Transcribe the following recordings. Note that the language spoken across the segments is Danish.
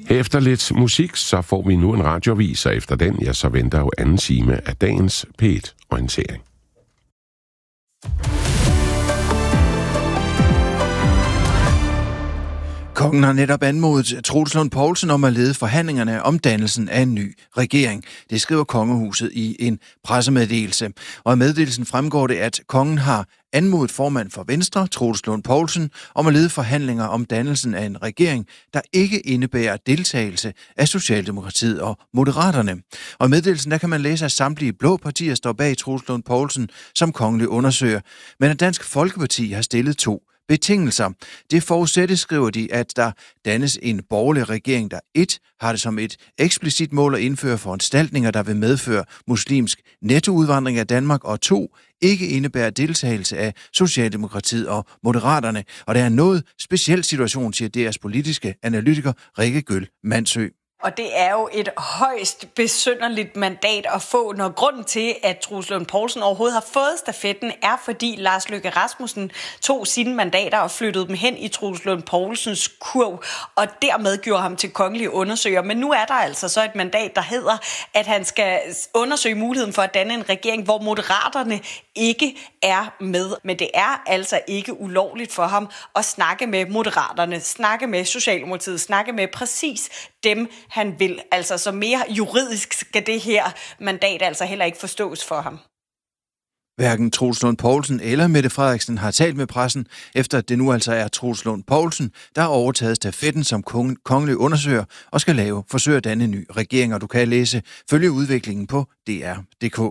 Efter lidt musik, så får vi nu en radioavis, og efter den, ja, så venter jo anden time af dagens P1-orientering. Kongen har netop anmodet Troels Lund Poulsen om at lede forhandlingerne om dannelsen af en ny regering. Det skriver Kongehuset i en pressemeddelelse. Og i meddelelsen fremgår det, at kongen har anmodet formand for Venstre, Troels Lund Poulsen, om at lede forhandlinger om dannelsen af en regering, der ikke indebærer deltagelse af Socialdemokratiet og Moderaterne. Og i meddelelsen der kan man læse, at samtlige blå partier står bag Troels Lund Poulsen som kongelig undersøger, men at Dansk Folkeparti har stillet 2 betingelser. Det forudsættes, skriver de, at der dannes en borgerlig regering, der 1. har det som et eksplicit mål at indføre foranstaltninger, der vil medføre muslimsk nettoudvandring af Danmark, og 2. ikke indebærer deltagelse af Socialdemokratiet og Moderaterne. Og det er en noget speciel situation, siger deres politiske analytiker Rikke Gøl Mandsø. Og det er jo et højst besynderligt mandat at få, når grunden til, at Troels Lund Poulsen overhovedet har fået stafetten, er fordi Lars Løkke Rasmussen tog sine mandater og flyttede dem hen i Troels Lund Poulsens kurv, og dermed gjorde ham til kongelig undersøger. Men nu er der altså så et mandat, der hedder, at han skal undersøge muligheden for at danne en regering, hvor Moderaterne ikke er med. Men det er altså ikke ulovligt for ham at snakke med Moderaterne, snakke med Socialdemokratiet, snakke med præcis dem, han vil. Altså, så mere juridisk skal det her mandat altså heller ikke forstås for ham. Hverken Troels Lund Poulsen eller Mette Frederiksen har talt med pressen, efter at det nu altså er Troels Lund Poulsen, der har overtaget stafetten som kongelig undersøger og skal forsøge at danne en ny regering, og du kan følge udviklingen på dr.dk.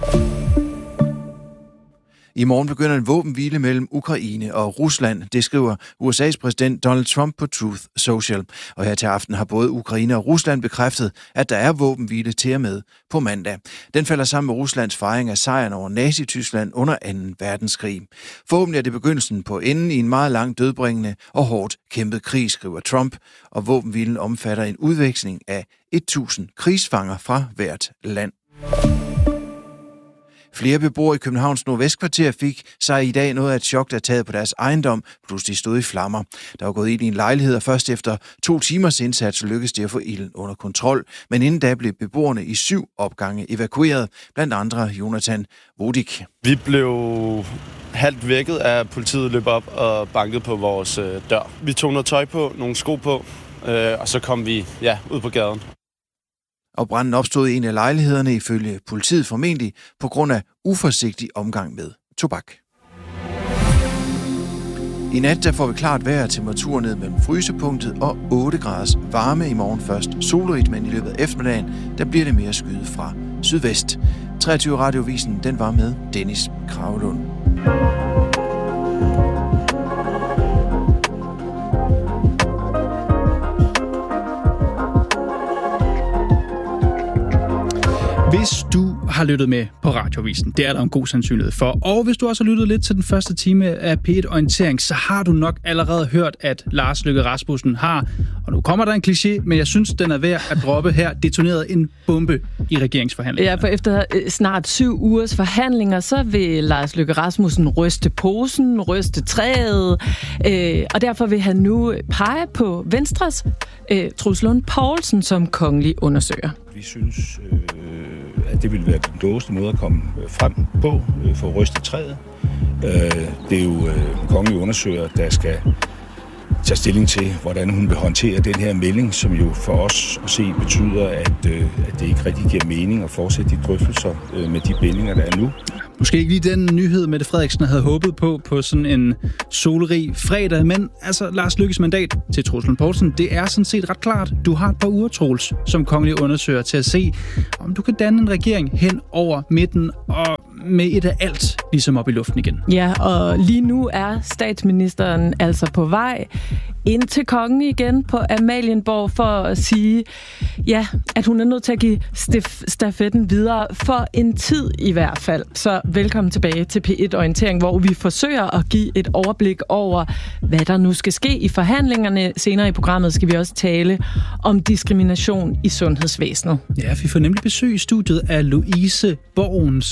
I morgen begynder en våbenhvile mellem Ukraine og Rusland, det skriver USA's præsident Donald Trump på Truth Social. Og her til aften har både Ukraine og Rusland bekræftet, at der er våbenhvile til og med på mandag. Den falder sammen med Ruslands fejring af sejren over Nazi-Tyskland under 2. verdenskrig. Forhåbentlig er det begyndelsen på enden i en meget lang dødbringende og hårdt kæmpet krig, skriver Trump. Og våbenhvilen omfatter en udveksling af 1000 krigsfanger fra hvert land. Flere beboere i Københavns Nordvestkvarter fik sig i dag noget af et chok, der taget på deres ejendom, pludselig stod i flammer. Der var gået ild i en lejlighed, og først efter 2 timers indsats lykkedes det at få ilden under kontrol. Men inden da blev beboerne i 7 opgange evakueret, blandt andre Jonathan Vodik. Vi blev halvt vækket af politiet, løb op og bankede på vores dør. Vi tog noget tøj på, nogle sko på, og så kom vi ud på gaden. Og branden opstod i en af lejlighederne ifølge politiet formentlig på grund af uforsigtig omgang med tobak. I nat der får vi klart vejr, temperatur ned mellem frysepunktet og 8 graders varme. I morgen først solrigt, men i løbet af eftermiddagen der bliver det mere skyet fra sydvest. 23 Radiovisen den var med Dennis Kravlund. Hvis du har lyttet med på Radioavisen, det er der en god sandsynlighed for. Og hvis du også har lyttet lidt til den første time af P1-orientering, så har du nok allerede hørt, at Lars Løkke Rasmussen har, og nu kommer der en kliché, men jeg synes, den er værd at droppe her, detoneret en bombe i regeringsforhandlingerne. Ja, for efter snart 7 ugers forhandlinger, så vil Lars Løkke Rasmussen ryste posen, ryste træet, og derfor vil han nu pege på Venstres Troels Lund Poulsen som kongelig undersøger. Vi synes, at det ville være den klogeste måde at komme frem på for at ryste træet. Det er jo kongelige undersøger, der skal tage stilling til, hvordan hun vil håndtere den her melding, som jo for os at se betyder, at det ikke rigtig giver mening at fortsætte de drøftelser med de bindinger, der er nu. Måske ikke lige den nyhed, Mette Frederiksen havde håbet på sådan en solrig fredag, men altså Lars Løkkes mandat til Troels Lund Poulsen, det er sådan set ret klart. Du har et par uger, Troels, som kongelig undersøger til at se, om du kan danne en regering hen over midten og med et af alt ligesom op i luften igen. Ja, og lige nu er statsministeren altså på vej ind til kongen igen på Amalienborg for at sige, ja, at hun er nødt til at give stafetten videre for en tid i hvert fald. Så velkommen tilbage til P1-orientering, hvor vi forsøger at give et overblik over, hvad der nu skal ske i forhandlingerne. Senere i programmet skal vi også tale om diskrimination i sundhedsvæsenet. Ja, vi får nemlig besøg i studiet af Louise Borgen, som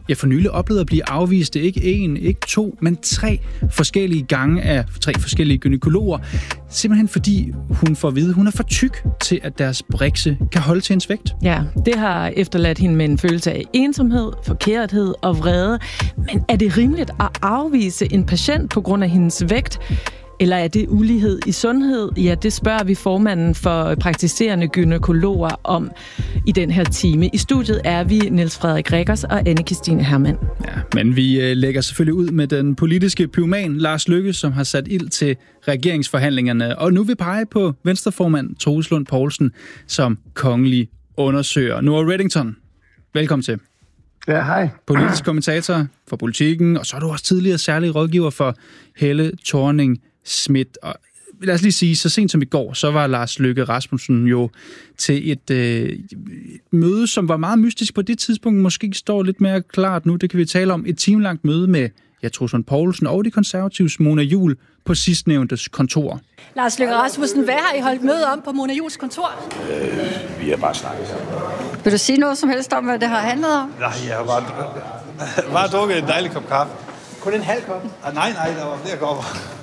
for nylig oplevet at blive afvist ikke 1, ikke 2, men 3 forskellige gange af 3 forskellige gynækologer. Simpelthen fordi hun får at vide, at hun er for tyk til, at deres brikse kan holde til hendes vægt. Ja, det har efterladt hende med en følelse af ensomhed, forkerthed og vrede. Men er det rimeligt at afvise en patient på grund af hendes vægt? Eller er det ulighed i sundhed? Ja, det spørger vi formanden for praktiserende gynækologer om i den her time. I studiet er vi Niels Frederik Rikkers og Anne-Kristine Hermann. Ja, men vi lægger selvfølgelig ud med den politiske pyroman Lars Løkke, som har sat ild til regeringsforhandlingerne. Og nu vil pege på venstreformand Troels Lund Poulsen som kongelig undersøger. Noah Reddington, velkommen til. Ja, hej. Politisk kommentator for Politikken, og så er du også tidligere særlig rådgiver for Helle Thorning-Schmidt. Og lad os lige sige, så sent som i går, så var Lars Løkke Rasmussen jo til et møde, som var meget mystisk på det tidspunkt, måske står lidt mere klart nu. Det kan vi tale om. Et timelangt møde med Troels Lund Poulsen og de konservatives Mona Juul på sidstnævntes kontor. Lars Løkke Rasmussen, hvad har I holdt møde om på Mona Juuls kontor? Vi har bare snakket sammen. Vil du sige noget som helst om, hvad det har handlet om? Nej, jeg har bare drukket en dejlig kop kaffe. Kun en halv kop? Nej, der var flere kopper.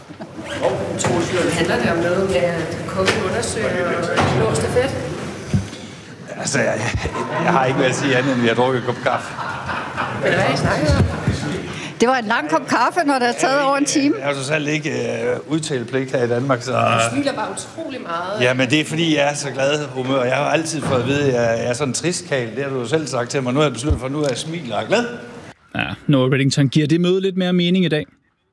Troels Lund, handler det om noget med, at kongen undersøger blå stafet? Altså, jeg har ikke været at sige andet, end at jeg har drukket en kop kaffe. Men hvad har I snakket om? Det var en lang kop kaffe, når det er taget over en time. Jeg har så selv ikke udtalepligt her i Danmark, så... Du smiler bare utrolig meget. Ja, men det er fordi, jeg er så glad humør. Jeg har altid fået at vide, at jeg er sådan en tristkal. Det har du jo selv sagt til mig. Nu har jeg besluttet for, at nu er jeg smiler og glad. Ja, Noah Reddington, giver det møde lidt mere mening i dag?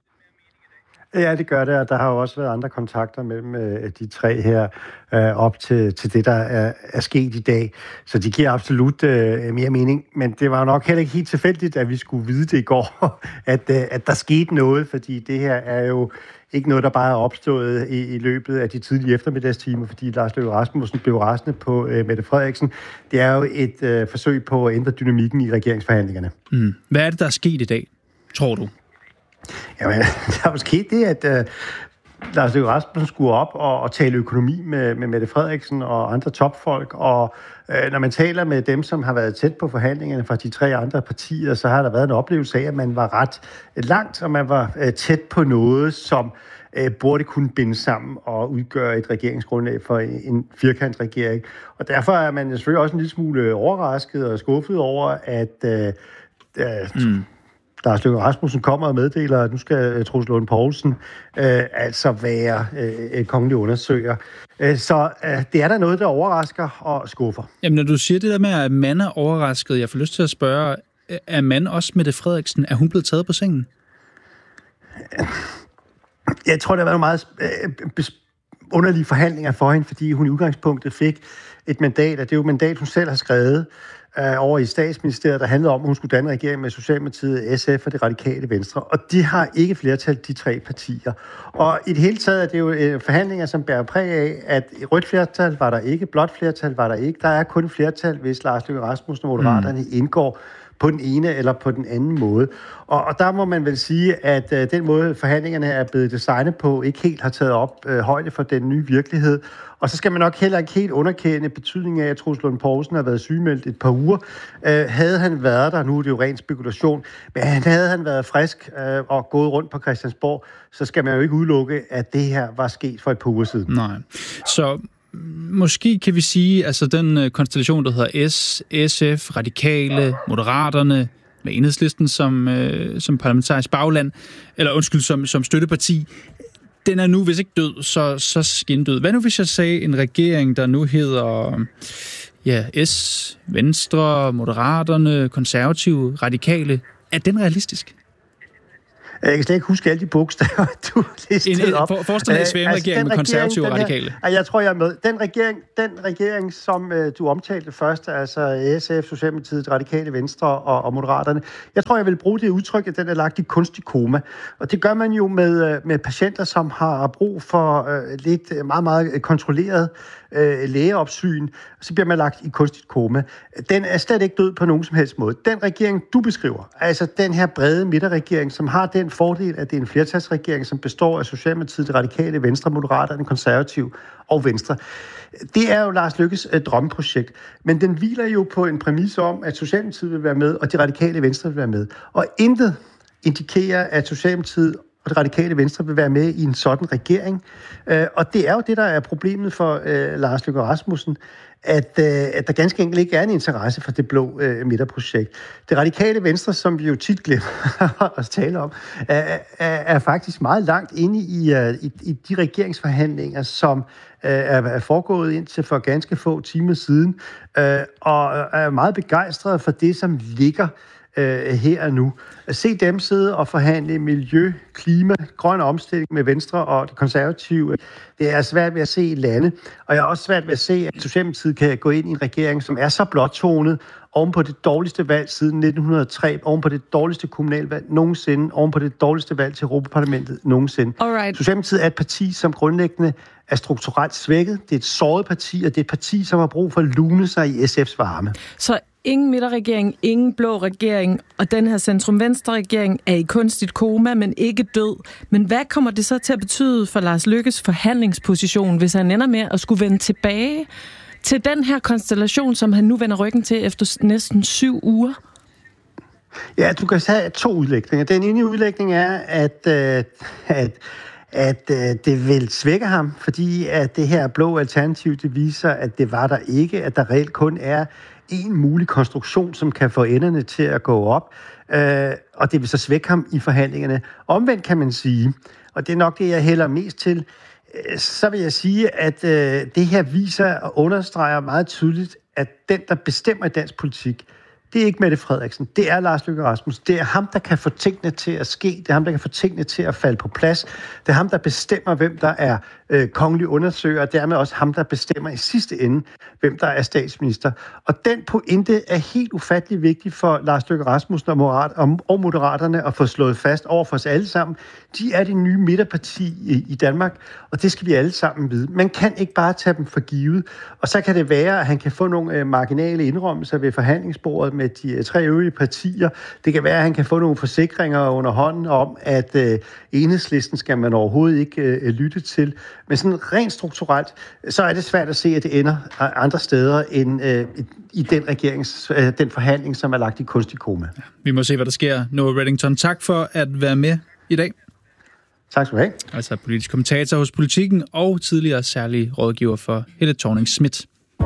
Ja, det gør det, og der har jo også været andre kontakter mellem de tre her op til det, der er sket i dag. Så det giver absolut mere mening. Men det var jo nok heller ikke helt tilfældigt, at vi skulle vide det i går, at der skete noget, fordi det her er jo ikke noget, der bare er opstået i løbet af de tidlige eftermiddagstimer, fordi Lars Løkke Rasmussen blev rasende på Mette Frederiksen. Det er jo et forsøg på at ændre dynamikken i regeringsforhandlingerne. Hvad er det, der er sket i dag, tror du? Jamen, der er jo sket det, at Lars Løkke Rasmussen skulle op og tale økonomi med Mette Frederiksen og andre topfolk, og når man taler med dem, som har været tæt på forhandlingerne fra de 3 andre partier, så har der været en oplevelse af, at man var ret langt, og man var tæt på noget, som burde kunne binde sammen og udgøre et regeringsgrundlag for en firkantregering. Og derfor er man selvfølgelig også en lille smule overrasket og skuffet over, at Lars Løkke Rasmussen kommer og meddeler, at nu skal Troels Lund Poulsen altså være kongelig undersøger. Så det er der noget, der overrasker og skuffer. Jamen, når du siger det der med, at man er overrasket, jeg får lyst til at spørge, er man også Mette Frederiksen? Er hun blevet taget på sengen? Jeg tror, der har været meget underlige forhandlinger for hende, fordi hun i udgangspunktet fik et mandat, og det er jo et mandat, hun selv har skrevet over i statsministeriet, der handlede om, at hun skulle danne regering med Socialdemokratiet, SF og det radikale Venstre. Og de har ikke flertal, de 3 partier. Og i det hele taget er det jo forhandlinger, som bærer præg af, at rødt flertal var der ikke, blåt flertal var der ikke. Der er kun flertal, hvis Lars Løkke Rasmussen og Moderaterne indgår på den ene eller på den anden måde. Og der må man vel sige, at den måde forhandlingerne er blevet designet på, ikke helt har taget op højde for den nye virkelighed. Og så skal man nok heller ikke helt underkende betydningen af, at Troels Lund Poulsen har været sygemeldt et par uger. Havde han været der, nu er det jo ren spekulation, men havde han været frisk og gået rundt på Christiansborg, så skal man jo ikke udelukke, at det her var sket for et par uger siden. Nej. Så måske kan vi sige, altså den konstellation, der hedder SF, Radikale, Moderaterne, med Enhedslisten som parlamentarisk bagland, eller undskyld, som støtteparti, den er nu, hvis ikke død, så skindød. Hvad nu, hvis jeg sagde en regering, der nu hedder Venstre, Moderaterne, Konservative, Radikale, er den realistisk? Jeg kan slet ikke huske alle de bogstaver, du listede op. Forestil dig en SVM-regering med konservative og radikale. Jeg tror, jeg er med. Den regering, som du omtalte først, altså SF, Socialdemokratiet, Radikale Venstre og Moderaterne, jeg tror, jeg vil bruge det udtryk, at den er lagt i kunstig koma. Og det gør man jo med patienter, som har brug for lidt meget, meget kontrolleret lægeopsyn, så bliver man lagt i kunstigt koma. Den er slet ikke død på nogen som helst måde. Den regering, du beskriver, altså den her brede midterregering, som har den den fordel, at det er en flertalsregering, som består af Socialdemokratiet, Det Radikale Venstre, Moderaterne, Konservative og Venstre. Det er jo Lars Løkkes drømmeprojekt, men den hviler jo på en præmis om, at Socialdemokratiet vil være med, og Det Radikale Venstre vil være med. Og intet indikerer, at Socialdemokratiet og Det Radikale Venstre vil være med i en sådan regering. Og det er jo det, der er problemet for Lars Løkke Rasmussen, at der ganske enkelt ikke er en interesse for det blå midterprojekt. Det Radikale Venstre, som vi jo tit glemmer at tale om, er faktisk meget langt inde i de regeringsforhandlinger, som er foregået indtil for ganske få timer siden, og er meget begejstret for det, som ligger her og nu. At se dem sidde og forhandle miljø, klima, grøn omstilling med Venstre og det konservative, det er svært ved at se i lande. Og jeg er også svært ved at se, at Socialdemokratiet kan gå ind i en regering, som er så blåtonet, oven på det dårligste valg siden 1903, oven på det dårligste kommunalvalg nogensinde, oven på det dårligste valg til Europaparlamentet nogensinde. Alright. Socialdemokratiet er et parti, som grundlæggende er strukturelt svækket. Det er et såret parti, og det er et parti, som har brug for at lune sig i SF's varme. Så ingen midterregering, ingen blå regering, og den her centrum-venstre-regering er i kunstigt koma, men ikke død. Men hvad kommer det så til at betyde for Lars Løkkes forhandlingsposition, hvis han ender med at skulle vende tilbage til den her konstellation, som han nu vender ryggen til efter næsten 7 uger? Ja, du kan have 2 udlægninger. Den ene udlægning er, at det vil svække ham, fordi at det her blå alternativ, det viser, at det var der ikke, at der reelt kun er en mulig konstruktion, som kan få enderne til at gå op, og det vil så svække ham i forhandlingerne. Omvendt kan man sige, og det er nok det, jeg hælder mest til, så vil jeg sige, at det her viser og understreger meget tydeligt, at den, der bestemmer i dansk politik, det er ikke Mette Frederiksen, det er Lars Løkke Rasmussen. Det er ham, der kan få tingene til at ske. Det er ham, der kan få tingene til at falde på plads. Det er ham, der bestemmer, hvem der er kongelig undersøger, og dermed også ham, der bestemmer i sidste ende, hvem der er statsminister. Og den pointe er helt ufattelig vigtig for Lars Løkke Rasmussen og Moderaterne at få slået fast over for os alle sammen. De er det nye midterparti i Danmark, og det skal vi alle sammen vide. Man kan ikke bare tage dem for givet, og så kan det være, at han kan få nogle marginale indrømmelser ved forhandlingsbordet med de 3 øvrige partier. Det kan være, at han kan få nogle forsikringer under hånden om, at Enhedslisten skal man overhovedet ikke lytte til. Men sådan rent strukturelt, så er det svært at se, at det ender andre steder end i den forhandling, som er lagt i kunstig koma. Ja, vi må se, hvad der sker. Noah Reddington, tak for at være med i dag. Tak skal du have. Altså politisk kommentator hos Politikken og tidligere særlig rådgiver for Helle Thorning-Schmidt.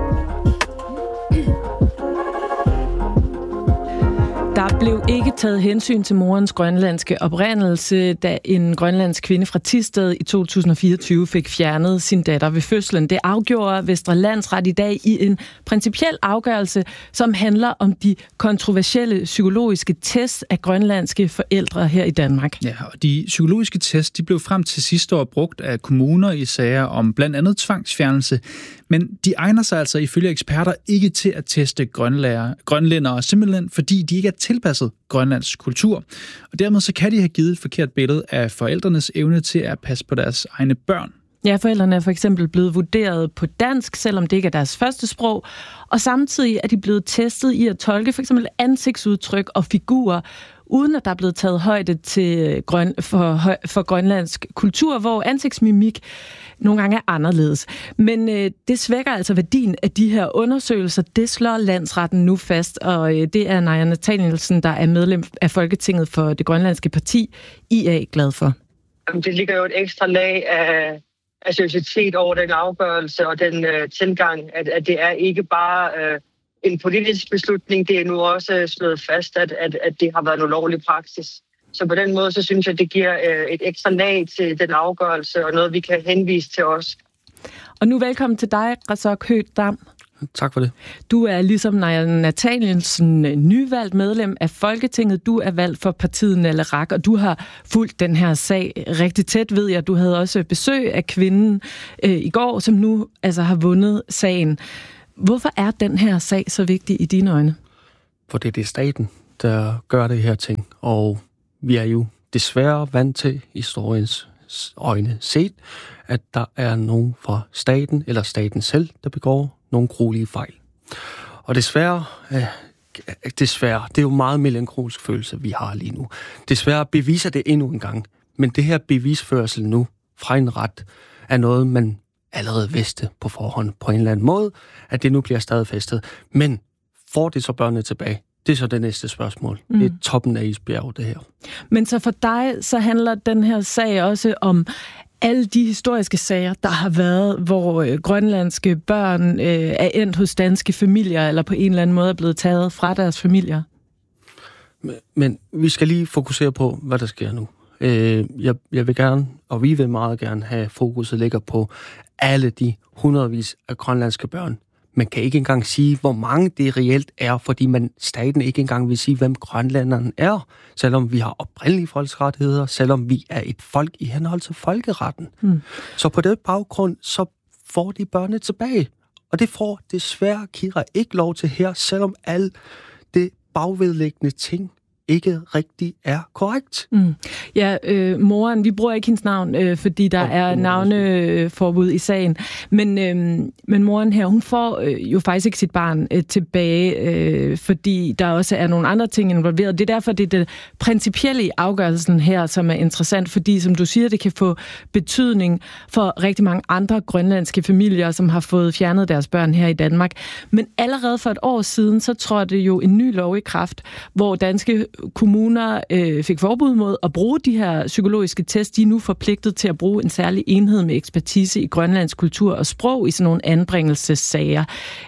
Der blev ikke taget hensyn til morens grønlandske oprindelse, da en grønlandsk kvinde fra Thisted i 2024 fik fjernet sin datter ved fødslen. Det afgjorde Vestre Landsret i dag i en principiel afgørelse, som handler om de kontroversielle psykologiske tests af grønlandske forældre her i Danmark. Ja, og de psykologiske tests, de blev frem til sidste år brugt af kommuner i sager om blandt andet tvangsfjernelse, men de egner sig altså ifølge eksperter ikke til at teste grønlændere, simpelthen fordi de ikke er tilpasset Grønlands kultur. Og dermed så kan de have givet et forkert billede af forældrenes evne til at passe på deres egne børn. Ja, forældrene er for eksempel blevet vurderet på dansk, selvom det ikke er deres første sprog, og samtidig er de blevet testet i at tolke for eksempel ansigtsudtryk og figurer, uden at der er blevet taget højde til for grønlandsk kultur, hvor ansigtsmimik nogle gange er anderledes. Men det svækker altså værdien af de her undersøgelser. Det slår landsretten nu fast, og det er Naja Nathanielsen, der er medlem af Folketinget for det grønlandske parti, IA, glad for. Det ligger jo et ekstra lag af seriøsitet over den afgørelse og den tilgang, at det er ikke bare en politisk beslutning, det er nu også slået fast, at det har været en ulovlig praksis. Så på den måde, så synes jeg, det giver et ekstra lag til den afgørelse, og noget, vi kan henvise til os. Og nu velkommen til dig, Razok Høgh-Dam. Tak for det. Du er ligesom Naja Nathanielsen nyvalgt medlem af Folketinget. Du er valgt for partiet Naleraq, og du har fulgt den her sag rigtig tæt, ved jeg. Du havde også besøg af kvinden i går, som nu altså har vundet sagen. Hvorfor er den her sag så vigtig i dine øjne? For det er staten, der gør det her ting, og vi er jo desværre vant til historiens øjne set, at der er nogen fra staten eller staten selv, der begår nogle gruelige fejl. Og desværre desværre, det er jo meget melankolsk følelse, vi har lige nu. Desværre beviser det endnu en gang. Men det her bevisførsel nu fra en ret er noget, man allerede vidste på forhånd på en eller anden måde, at det nu bliver stadfæstet. Men får det så børnene tilbage? Det er så det næste spørgsmål. Det er toppen af isbjerget, det her. Men så for dig, så handler den her sag også om alle de historiske sager, der har været, hvor grønlandske børn er endt hos danske familier, eller på en eller anden måde er blevet taget fra deres familier. Men vi skal lige fokusere på, hvad der sker nu. Jeg vil gerne, og vi vil meget gerne have fokuset ligger på alle de hundredvis af grønlandske børn. Man kan ikke engang sige, hvor mange det reelt er, fordi staten ikke engang vil sige, hvem grønlænderne er, selvom vi har oprindelige folksrettigheder, selvom vi er et folk i henhold til folkeretten. Så på den baggrund, så får de børnene tilbage. Og det får desværre Kira ikke lov til her, selvom alle det bagvedliggende ting ikke rigtig er korrekt. Ja, moren, vi bruger ikke hendes navn, fordi der er navneforbud i sagen. Men moren her, hun får jo faktisk ikke sit barn tilbage, fordi der også er nogle andre ting involveret. Det er derfor, det er det principielle i afgørelsen her, som er interessant, fordi som du siger, det kan få betydning for rigtig mange andre grønlandske familier, som har fået fjernet deres børn her i Danmark. Men allerede for et år siden, så trådte jo en ny lov i kraft, hvor danske kommuner fik forbud mod at bruge de her psykologiske test. De er nu forpligtet til at bruge en særlig enhed med ekspertise i grønlandsk kultur og sprog i sådan nogle anbringelsessager.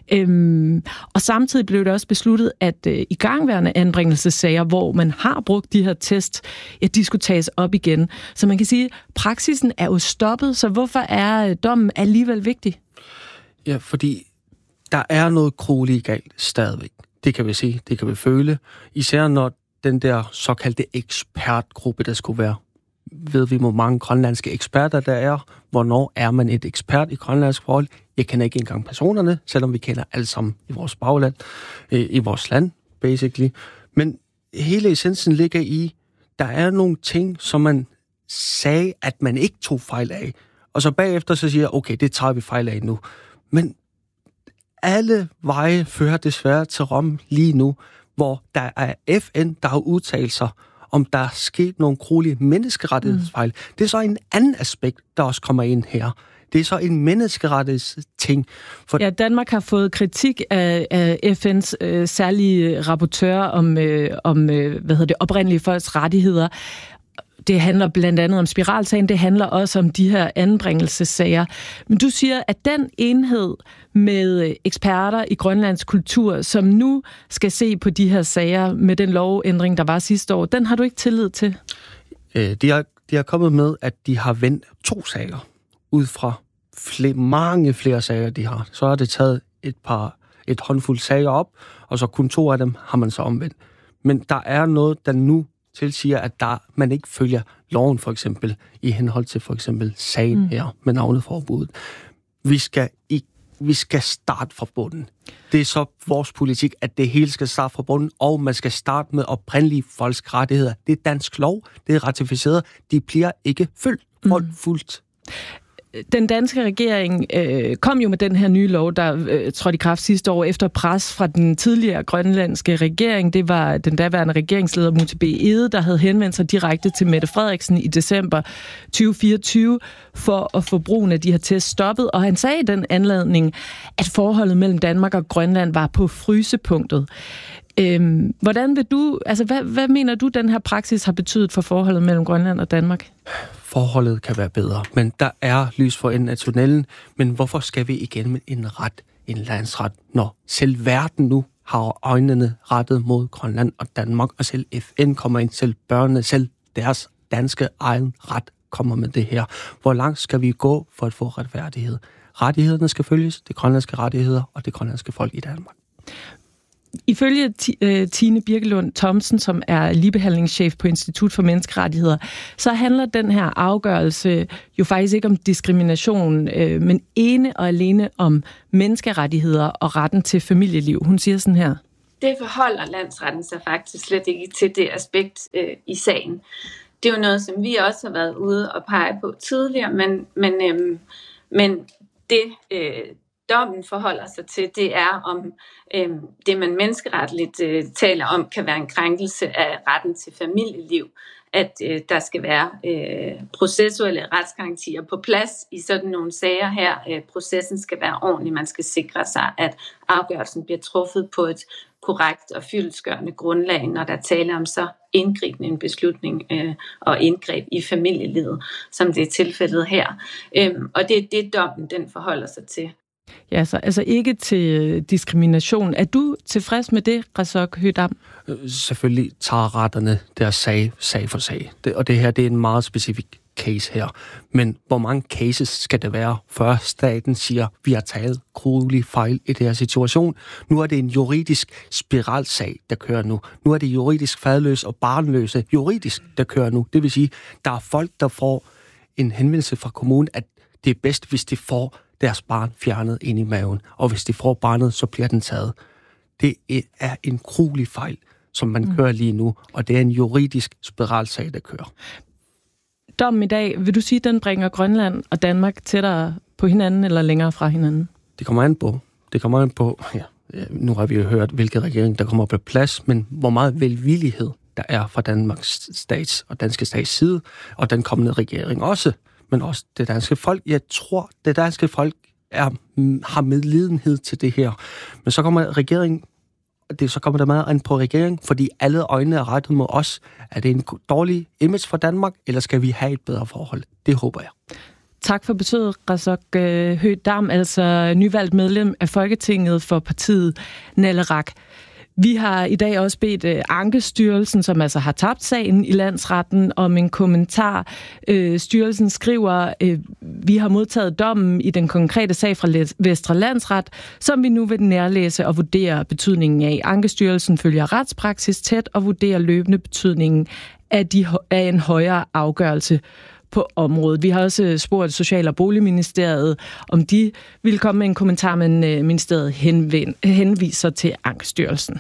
Og samtidig blev det også besluttet, at igangværende anbringelsessager, hvor man har brugt de her test, ja, de skulle tages op igen. Så man kan sige, at praksisen er jo stoppet, så hvorfor er dommen alligevel vigtig? Ja, fordi der er noget grueligt galt stadigvæk. Det kan vi se, det kan vi føle. Især når den der såkaldte ekspertgruppe, der skulle være. Ved vi, hvor mange grønlandske eksperter der er? Hvornår er man et ekspert i grønlandsk forhold? Jeg kender ikke engang personerne, selvom vi kender alle sammen i vores bagland, i vores land, basically. Men hele essensen ligger i, der er nogle ting, som man sagde, at man ikke tog fejl af. Og så bagefter så siger okay, det tager vi fejl af nu. Men alle veje fører desværre til Rom lige nu, hvor der er FN, der har udtalt sig, om der er sket nogle gruelige menneskerettighedsfejl. Det er så en anden aspekt, der også kommer ind her. Det er så en menneskerettighedsting. Ja, Danmark har fået kritik af FN's særlige rapportør om oprindelige folks rettigheder. Det handler blandt andet om spiralsagen, det handler også om de her anbringelsessager. Men du siger, at den enhed med eksperter i grønlandsk kultur, som nu skal se på de her sager med den lovændring, der var sidste år, den har du ikke tillid til? De har kommet med, at de har vendt 2 sager ud fra mange flere sager, de har. Så har det taget et håndfuld sager op, og så kun 2 af dem har man så omvendt. Men der er noget, der nu tilsiger, at man ikke følger loven, for eksempel, i henhold til for eksempel sagen her med navneforbuddet. Vi skal starte fra bunden. Det er så vores politik, at det hele skal starte fra bunden, og man skal starte med oprindelige folks rettigheder. Det er dansk lov, det er ratificeret, de bliver ikke fuldt. Den danske regering kom jo med den her nye lov, der trådte i kraft sidste år efter pres fra den tidligere grønlandske regering. Det var den daværende regeringsleder Muté B. Egede, der havde henvendt sig direkte til Mette Frederiksen i december 2024 for at få brugen af de her tests stoppet. Og han sagde i den anledning, at forholdet mellem Danmark og Grønland var på frysepunktet. Hvordan vil du, hvad mener du, den her praksis har betydet for forholdet mellem Grønland og Danmark? Forholdet kan være bedre, men der er lys for enden af tunnelen. Men hvorfor skal vi igen med en landsret, når selv verden nu har øjnene rettet mod Grønland og Danmark, og selv FN kommer ind, selv børnene, selv deres danske egen ret kommer med det her. Hvor langt skal vi gå for at få retfærdighed? Rettighederne skal følges, de grønlandske rettigheder og det grønlandske folk i Danmark. Ifølge Tine Birkelund Thomsen, som er ligebehandlingschef på Institut for Menneskerettigheder, så handler den her afgørelse jo faktisk ikke om diskrimination, men ene og alene om menneskerettigheder og retten til familieliv. Hun siger sådan her. Det forholder landsretten sig faktisk slet ikke til det aspekt i sagen. Det er jo noget, som vi også har været ude og pege på tidligere, men det dommen forholder sig til, det er, om det, man menneskeretligt taler om, kan være en krænkelse af retten til familieliv, at der skal være processuelle retsgarantier på plads i sådan nogle sager her. Processen skal være ordentlig. Man skal sikre sig, at afgørelsen bliver truffet på et korrekt og fyldestgørende grundlag, når der taler om så indgribende en beslutning og indgreb i familielivet, som det er tilfældet her. Og det er det, dommen den forholder sig til. Ja, altså ikke til diskrimination. Er du tilfreds med det, Razok Høgh-Dam? Selvfølgelig tager retterne deres sag for sag. Og det her, det er en meget specifik case her. Men hvor mange cases skal det være, før staten siger, vi har taget gruelig fejl i det her situation? Nu er det en juridisk spiralsag, der kører nu. Nu er det juridisk faderløse og barnløse juridisk, der kører nu. Det vil sige, der er folk, der får en henvendelse fra kommunen, at det er bedst, hvis de får deres barn fjernet ind i maven. Og hvis de får barnet, så bliver den taget. Det er en gruelig fejl, som man kører lige nu, og det er en juridisk spiralsag, der kører. Dommen i dag, vil du sige, den bringer Grønland og Danmark tættere på hinanden eller længere fra hinanden? Det kommer an på, ja, nu har vi jo hørt, hvilken regering, der kommer på plads, men hvor meget velvillighed der er fra Danmarks stats og danske stats side, og den kommende regering også, men også det danske folk. Jeg tror, det danske folk har medlidenhed til det her. Men så kommer regeringen, så kommer der meget an på regeringen, fordi alle øjnene er rettet mod os. Er det en dårlig image for Danmark, eller skal vi have et bedre forhold? Det håber jeg. Tak for besøget, Razok Høgh-Dam, altså nyvalgt medlem af Folketinget for partiet Naleraq. Vi har i dag også bedt Ankestyrelsen, som altså har tabt sagen i landsretten, om en kommentar. Styrelsen skriver, vi har modtaget dommen i den konkrete sag fra Vestre Landsret, som vi nu vil nærlæse og vurdere betydningen af. Ankestyrelsen følger retspraksis tæt og vurderer løbende betydningen af en højere afgørelse på området. Vi har også spurgt Social- og Boligministeriet, om de vil komme med en kommentar, men ministeriet henviser til Ankestyrelsen.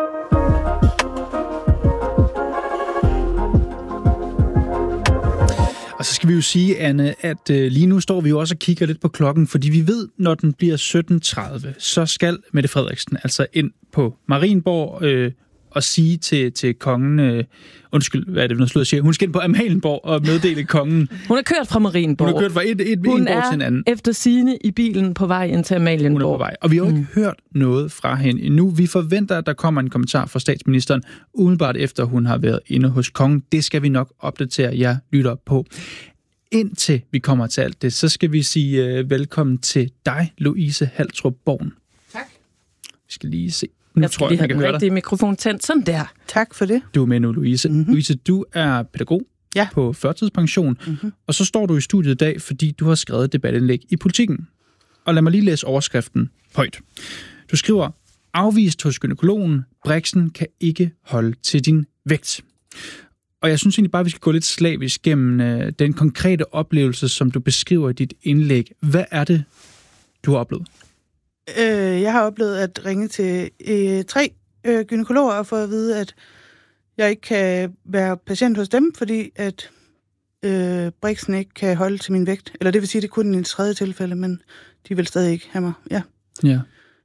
Og så skal vi jo sige, Anne, at lige nu står vi jo også og kigger lidt på klokken, fordi vi ved, når den bliver 17.30, så skal Mette Frederiksen altså ind på Marienborg og sige til kongen, undskyld, hvad er det, nu siger, hun skal ind på Amalienborg og meddele kongen. Hun er kørt fra Marienborg. Hun er kørt fra en borg til en anden. Efter sigende i bilen på vej ind til Amalienborg. Hun er på vej, og vi har jo ikke hørt noget fra hende endnu. Vi forventer, at der kommer en kommentar fra statsministeren, umiddelbart efter hun har været inde hos kongen. Det skal vi nok opdatere jer lytter på. Indtil vi kommer til alt det, så skal vi sige velkommen til dig, Louise Haltrup Born. Tak. Vi skal lige se. Jeg tror lige have den rigtige mikrofon tændt. Sådan der. Tak for det. Du er med nu, Louise. Louise, du er pædagog på førtidspension, og så står du i studiet i dag, fordi du har skrevet et debatindlæg i Politikken. Og lad mig lige læse overskriften højt. Du skriver, afvist hos gynækologen, Brixen kan ikke holde til din vægt. Og jeg synes egentlig bare, at vi skal gå lidt slavisk gennem den konkrete oplevelse, som du beskriver i dit indlæg. Hvad er det, du har oplevet? Jeg har oplevet at ringe til 3 gynækologer og få at vide, at jeg ikke kan være patient hos dem, fordi at Brixen ikke kan holde til min vægt. Eller det vil sige, at det er kun i et 3. tilfælde, men de vil stadig ikke have mig. Ja.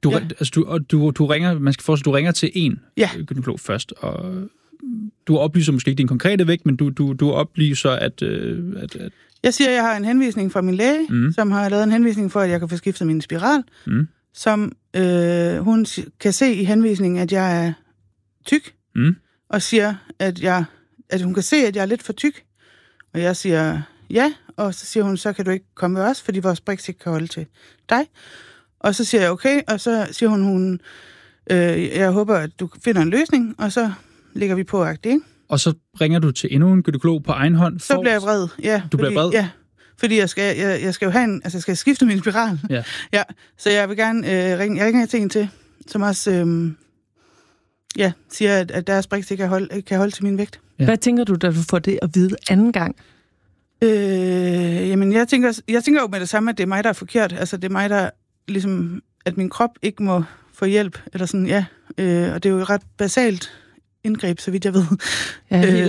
Du ringer, man skal forstå, du ringer til en gynækolog først, og du oplyser måske ikke din konkrete vægt, men du oplyser, at Jeg siger, at jeg har en henvisning fra min læge, som har lavet en henvisning for, at jeg kan få skiftet min spiral, som hun kan se i henvisningen, at jeg er tyk, og siger, at hun kan se, at jeg er lidt for tyk. Og jeg siger ja, og så siger hun, så kan du ikke komme med os, fordi vores Brix ikke kan holde til dig. Og så siger jeg okay, og så siger hun jeg håber, at du finder en løsning, og så ligger vi på agtigt, ikke? Og så ringer du til endnu en gynækolog på egen hånd? Så bliver jeg vred, ja. Du bliver vred? Ja, fordi jeg skal jo have jeg skal skifte min spiral. Ja. Så jeg vil gerne ringe. Jeg ringer til en til, som også siger, at deres Brix ikke kan holde til min vægt. Ja. Hvad tænker du, da du får det at vide anden gang? Jamen, jeg tænker jo med det samme, at det er mig, der er forkert. Altså, det er mig, der ligesom, at min krop ikke må få hjælp, eller sådan, og det er jo ret basalt indgreb, så vidt jeg ved. Ja, helt